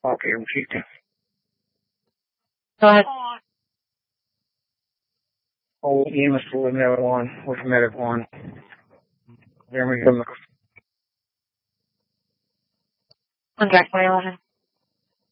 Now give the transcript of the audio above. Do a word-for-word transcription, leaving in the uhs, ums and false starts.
Okay, repeat. Go ahead. Oh, Enos with another one, with another one. There we go. On track twenty eleven.